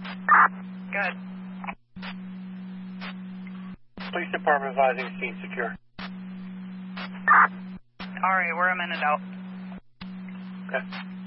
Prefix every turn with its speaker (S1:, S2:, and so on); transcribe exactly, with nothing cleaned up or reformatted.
S1: Good.
S2: Police department advising scene secure.
S1: All right, we're a minute out.
S2: Okay.